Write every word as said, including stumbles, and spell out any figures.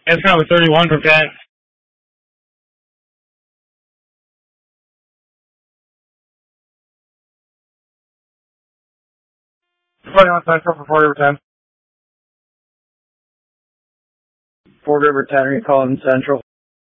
It's probably thirty-one percent. twenty-one Central for Fort River ten. Fort River ten, are you calling Central?